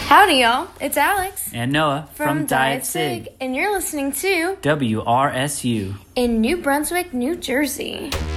Howdy, y'all. It's Alex And Noah from Diet Sig, and you're listening to WRSU in New Brunswick, New Jersey.